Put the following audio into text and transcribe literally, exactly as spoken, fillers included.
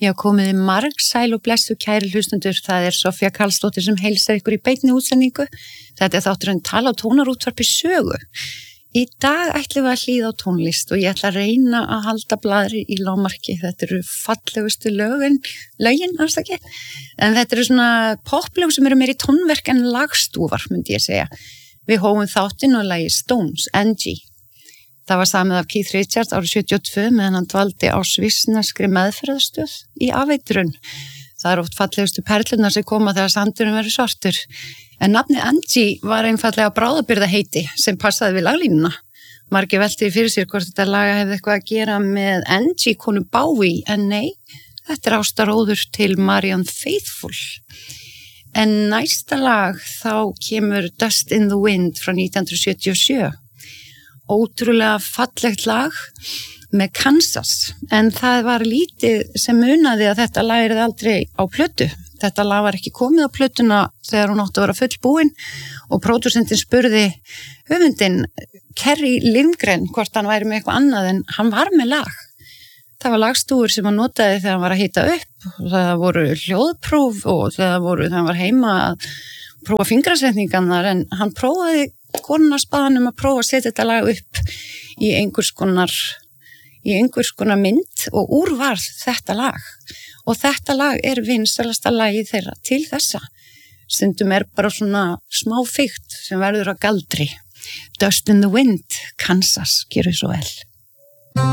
Já, komið þið marg sæl og blessu kæri hlustundur, það er Soffía Karlsdóttir sem heilsar ykkur í beinni útsendingu. Þetta er þátturinn Tala og tónarútvarpi sögu. Í dag ætlum við að hlýða á tónlist og ég ætla að reyna að halda blaðri í lágmarki. Þetta eru fallegustu lögin, lögin, afsaki. En þetta eru svona poplög sem eru meiri tónverk en lagstúfar, myndi ég segja. Við hófum þáttinn og lagi Stones, Angie. Það var samið af Keith Richards árið sjötíu og tvö meðan hann dvaldi á svissneskri meðferðarstöð í afeitrun. Það er oft fallegustu perlunar sem koma þegar sandurinn verður svartur. En nafni Angie var einfallega bráðabirgða heiti sem passaði við laglínuna. Margir velti fyrir sér hvort þetta laga hefði eitthvað að gera með Angie konu Bowie, en nei, þetta er ástaróður til Marianne Faithfull. En næsta lag þá kemur Dust in the Wind frá nítján hundruð sjötíu og sjö. Ótrúlega fallegt lag með Kansas, en það var lítið sem munaði að þetta lag er aldrei á plötu. Þetta lag var ekki komið á plötuna þegar hún átti að vera fullbúin og pródúsentin spurði höfundinn Kerry Lindgren hvort hann væri með eitthvað annað, en hann var með lag. Það var lagstúfur sem hann notaði þegar hann var að hita upp, og það voru hljóðpróf og það voru þegar hann var heima að prófa fingrasetningarnar, en hann prófaði konuna spaðanum að prófa að setja þetta lag upp í einhvers konar, í einhvers konar mynd og úr varð þetta lag. Og þetta lag er vinsælasta lagið þeirra til þessa. Stundum er bara svona smá fíkt sem verður að galdri. Dust in the Wind, Kansas, gerðu svo vel.